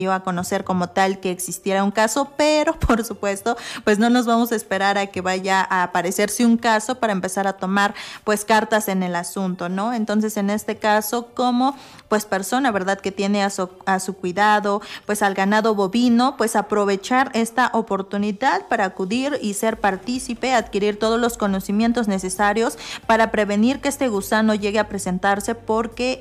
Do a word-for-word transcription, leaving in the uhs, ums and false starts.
dio a conocer como tal que existiera un caso, pero por supuesto pues no nos vamos a esperar a que vaya a aparecerse un caso para empezar a tomar pues cartas en el asunto, ¿no? Entonces en este caso como pues persona, ¿verdad? Que tiene a su, a su cuidado pues al ganado bovino, pues aprovechar esta oportunidad para acudir y ser partícipe, adquirir todos los conocimientos necesarios para prevenir que este gusano llegue a presentarse, porque